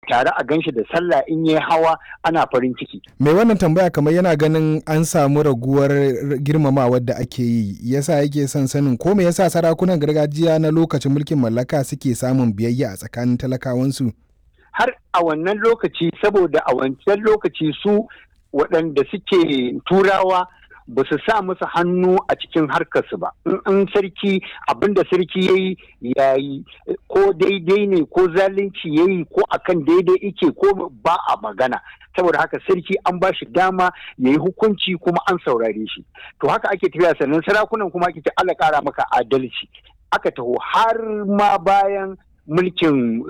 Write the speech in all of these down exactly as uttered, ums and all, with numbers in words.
tare a ganshi da sallah in yayi hawa ana farin ciki. Mai wannan tambaya kamar yana ganin an samu raguwar girmamawar da ake yi yasa yake son sanin ko me yasa sarakunan gargajiya na lokacin mulkin mallaka suke samun biyayya a tsakanin talakawansu. Har a wannan lokaci saboda a wancan lokaci su waɗanda suke turawa ba su sa musu hannu a cikin harkarsu ba. In sarki abinda sarki ya yi ya yi ko daidai ne ko zalunci ya yi ko akan daidai ike ko ba a magana. Saboda haka sarki an ba shi dama ya yi hukunci kuma an saurare shi. To haka ake tafiya, sannan sarakunan kuma ake ce Allah ƙara maka adalci. Aka taho har ma bayan mulkin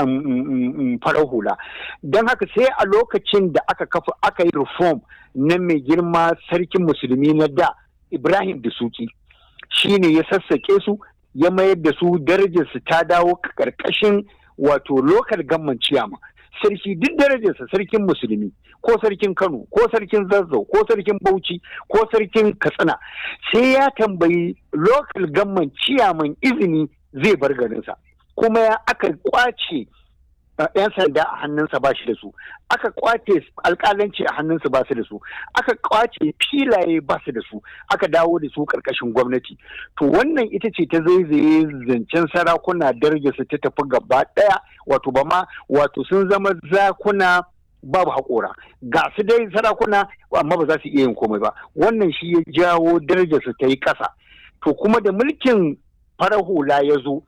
farar hula. Don haka sai a lokacin da aka kafa aka yi reform na mai girma sarkin musulmi na da Ibrahim Dasuki, shi ne ya sassake su ya mayar da su darajarsu ta dawo karkashin wato local government chairman. Sarki duk darajarsa sarkin musulmi ko sarkin Kano ko sarkin Zazzau ko sarkin Bauchi ko sarkin Katsina sai ya tambayi local government chairman izini zai bar garinsa. Kuma ya aka kwace yan sanda a hannunsa ba shi da su, aka kwace alƙalanci a hannunsa ba su da su, aka kwace filaye ba su da su, aka dawo da su ƙarƙashin gwamnati. To wannan ita ce ta zaizaye zancen sarakuna darajarsu ta tafi gaba ɗaya, wato ba ma wato sun zama zakuna babu haƙora. Ga su dai sarakuna amma ba za su iya yin komai ba. Wannan shi ya jawo darajarsu ta yi ƙasa. To kuma da mulkin farar hula ya zo,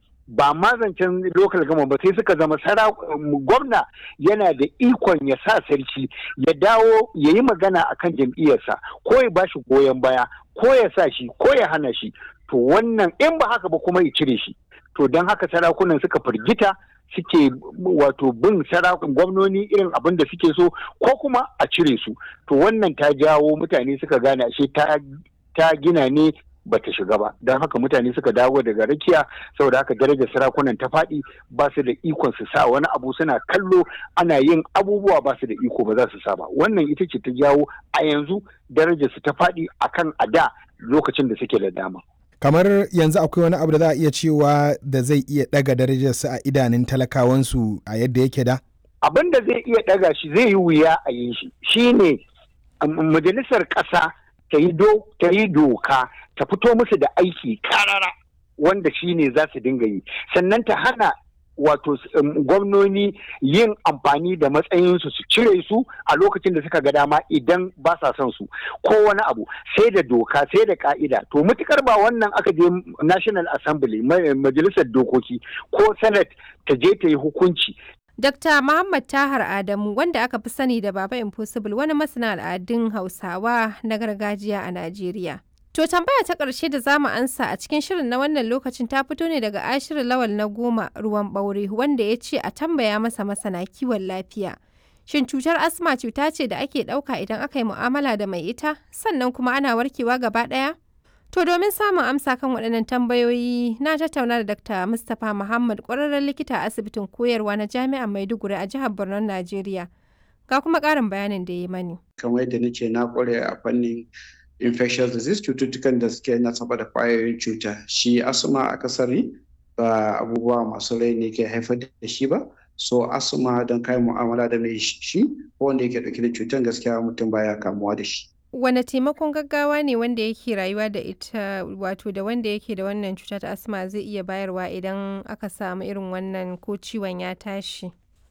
ba ma zancen local gama ba sai suka zama gwamna yana da ikon ya sa sarki ya dawo ya yi magana akan jam'iyyarsa ko ya bashi goyon baya ko ya sa shi ko ya hana shi. To wannan in ba haka ba kuma ya cire shi. To don haka sarakunan suka firgita suke wato bin sarakun gwamnoni irin abin da suke so ko kuma a cire su. To wannan ta jawo mutane suka gane ashe ta gina ne bata shiga ba. Don haka mutane suka dawo daga rakiya, saboda haka darajar sarakunan ta faɗi, ba su da ikon su sa wani abu, suna kallo ana yin abubuwa ba su da iko ba za su sa ba. Wannan ita ce ta jawo a yanzu darajar su ta faɗi akan a da lokacin da suke da dama. Kamar yanzu akwai wani abu da za a iya cewa da zai iya ɗaga darajar su a idanun talakawansu a yadda yake da? Abin da zai iya ɗaga shi zai yi wuya a yin shi shine majalisar ƙasa ta yi doka ta fito musu da aiki karara wanda shi ne za su dinga yi, sannan ta hana wato gwamnoni yin amfani da matsayinsu su cire su a lokacin da suka ga dama idan ba sa son su ko wani abu, sai da doka sai da ka'ida. To mutukar ba wannan aka je National Assembly majalisar dokoki ko Senate ta je ta yi hukunci. Dokta Muhammad Tahir Adamu, wanda aka fi sani da Baba Impossible, wani masana al'adun Hausawa na gargajiya a Najeriya. To tambaya ta ƙarshe da za mu ansa a cikin shirin na wannan lokacin ta fito ne daga Ashiru Lawal na Goma Ruwan Ɓaure, wanda ya ce a tambaya masa masana kiwon lafiya. Shin cutar asma cuta ce da ake ɗauka idan aka yi mu'amala da mai ita, sannan kuma ana warkewa gaba ɗaya? To domin samun amsa kan waɗannan tambayoyi na tattauna da Dakta Mustapha Muhammad, ƙwararren likita a asibitin koyarwa na Jami'ar Maiduguri a jihar Borno, Najeriya. Ga kuma ƙarin bayanin da ya mani. Kamar yadda nace na ƙware a fannin infectious disease, cututtukan da suke nasaba da ƙwayoyin cuta. Shi asma akasari ba abubuwa masu rai ne ke haifar da shi ba. So asma don kai mu'amala da mai shi ko wanda yake ɗauke da cutar gaskiya mutum baya kamuwa da shi. Wane taimakon gaggawa ne wanda yake rayuwa da ita wato da wanda yake da wannan cuta ta asma zai iya bayarwa idan aka samu irin wannan ko ciwon ya tashi?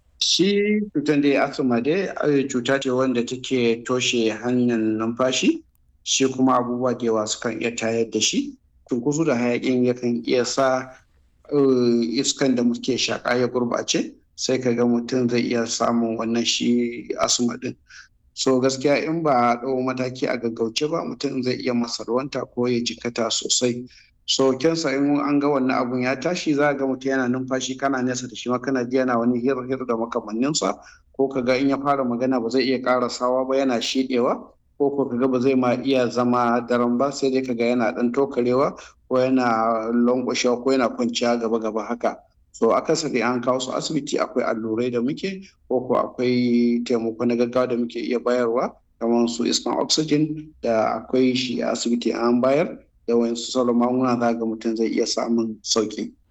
Shi cutar da asma dai cuta ce wanda take toshe hanyar numfashi, shi kuma abubuwa da yawa sukan iya tayar da shi. Cunkoso da hayakin yakan iya sa iskan da muke shaƙa ya gurɓace, sai ka ga mutum zai iya samun wannan shi asma din. So gaskiya in ba a ɗau mataki a gaggauce ba mutum zai iya masarwanta ko ya jikata sosai. So kensa in an ga wannan abun ya tashi za ga mutum yana numfashi kana nesa da shi ma kana ji yana wani hir-hir da makamanninsa, ko ka ga in ya fara magana ba zai iya ƙarasawa ba yana shiɗewa, ko ko ka ga ba zai ma iya zama daren ba, sai dai ka ga yana ɗan tokarewa ko yana lankwashewa ko yana kwanciya gaba-gaba haka. So akasari an kawo su asibiti akwai allurai da muke ko ko akwai taimako na gaggawa da muke iya bayarwa kamar su iskan oxygen da akwai shi a asibiti an bayar da wayansu sauran magunguna za ga mutum zai iya samun sauki.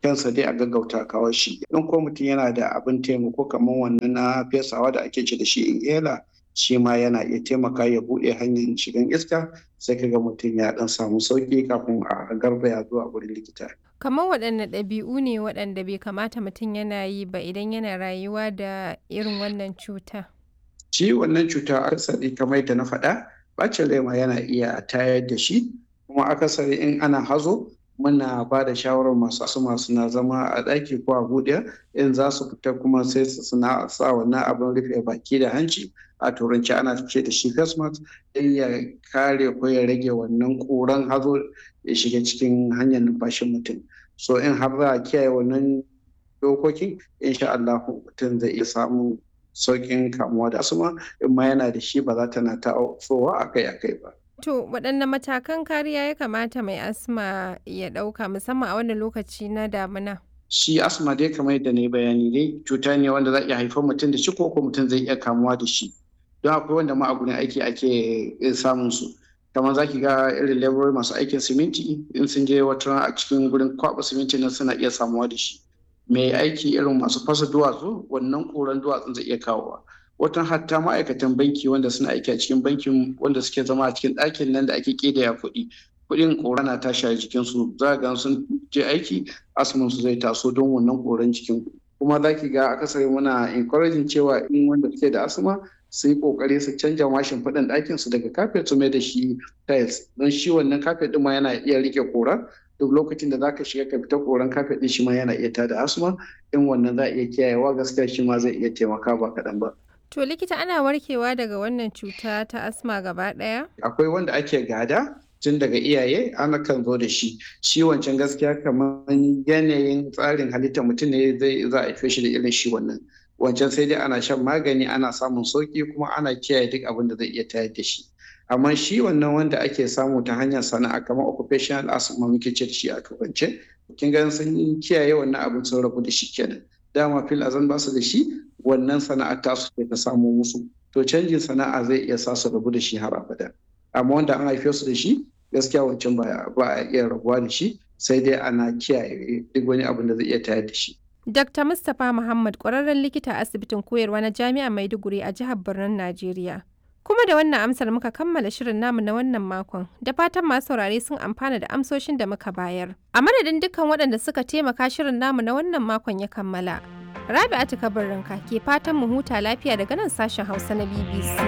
kansa dai a gaggauta kawo shi. In ko mutum yana da abin taimako kamar wannan na fesawa da ake ce da shi inhaler, shi ma yana iya taimaka ya buɗe hanyar shigan iska, sai kaga mutum ya ɗan samu sauƙi kafin a garzaya zuwa wurin likita. Kamar waɗanne ɗabi'u ne waɗanda bai kamata mutum yana yi ba idan yana rayuwa da irin wannan cuta? Shi wannan cuta akasari kamar yadda na faɗa, ɓacin rai ma yana iya tayar da shi, kuma akasari in ana hazo muna ba da shawarar masu asma suna zama a ɗaki ko a buɗe, in za su fita kuma sai su suna sa wannan abin rufe baki da hanci, a turanci ana ce da shi face mask, don ya kare ko ya rage wannan ƙuran hazo ya shiga cikin hanyar numfashin mutum. So in har za a kiyaye wannan dokokin, insha Allah mutum zai iya samun sauƙin kamuwa da asma, in ma yana da shi ba za ta na tasowa akai-akai ba. To waɗanne matakan kariya ya kamata mai asma ya ɗauka musamman a wannan lokaci na damina? Shi asma dai kamar yadda na yi bayani dai cuta ne wanda za a iya haifar mutum da shi ko ko mutum zai iya kamuwa da shi. Don akwai wanda ma a gurin aiki ake samun su. Kamar za ki ga irin laborori masu aikin siminti, in sun je wata a cikin gurin kwaɓa siminti nan suna iya samuwa da shi. Mai aiki irin masu fasa duwatsu, wannan ƙuran duwatsun zai iya kawowa. Watan hatta ma'aikatan banki wanda suna aiki a cikin bankin wanda suke zama a cikin ɗakin nan da ake ƙidaya kuɗi, kuɗin ƙora na tashi a jikinsu, za ga sun je aiki asman su zai taso don wannan ƙoran jikin. Kuma za ki ga akasari muna encouraging cewa in wanda suke da asma su yi ƙoƙari su canja mashin faɗin ɗakin su daga kafet su mai da shi tiles, don shi wannan kafet ɗin ma yana iya riƙe ƙora. Duk lokacin da zaka shiga ka fita ƙoran kafet ɗin shi ma yana iya tada asma, in wannan za a iya kiyayewa gaskiya shi ma zai iya taimaka ba kaɗan ba. To likita, ana warkewa daga wannan cuta ta asma gaba ɗaya? Akwai wanda ake gada tun daga iyaye, ana kan zo da shi. Shi wancan gaskiya kamar yanayin tsarin halittar mutum ne zai za a haife shi da irin shi wannan. Wancan sai dai ana shan magani, ana samun sauki, kuma ana kiyaye duk abin da zai iya tayar da shi. Amma shi wannan wanda ake samu ta hanyar sana'a kamar occupational asthma muke ce da shi a turance, kin ga sun kiyaye wannan abin sun rabu da shi kenan. Dama fil azan ba su da shi, wannan sana'ar tasu ce ta samo musu, to canjin sana'a zai iya sa su rabu da shi har abada. Amma wanda an haife su da shi, gaskiya wancan ba a iya rabuwa da shi, sai dai ana kiyaye duk wani abin da zai iya tayar da shi. Dakta Mustapha Muhammad, ƙwararren likita a asibitin koyarwa na Jami'ar Maiduguri a jihar Birnin Najeriya. Kuma da wannan amsar muka kammala shirin namu na wannan makon, da fatan masu saurare sun amfana da amsoshin da muka bayar. A madadin dukkan waɗanda suka taimaka shirin namu na wannan makon ya kammala. Rabi'atu Kabarinka ke fatan mu huta lafiya daga nan sashen Hausa na B B C.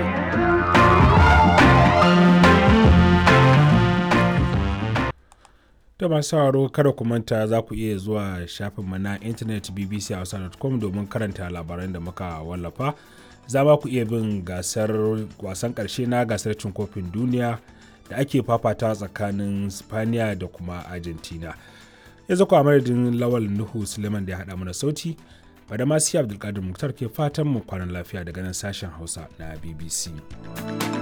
Da masu sauraro kada ku manta za ku iya zuwa shafinmu na intanet b b c hausa dot com domin karanta labaran da muka wallafa. Za ma ku iya bin gasar wasan ƙarshe na gasar cin kofin duniya da ake fafata tsakanin Spaniya da kuma Argentina. Yanzu ku a madadin Lawal Nuhu Suleiman da ya haɗa mana sauti. Bada masu Abdulkadir Muktar ke fatan mu kwanan lafiya daga nan sashen Hausa na B B C.